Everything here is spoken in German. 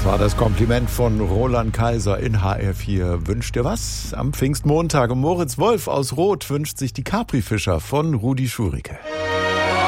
Das war das Kompliment von Roland Kaiser in HR4. Wünscht dir was? Am Pfingstmontag. Und Moritz Wolf aus Roth wünscht sich die Capri-Fischer von Rudi Schurike.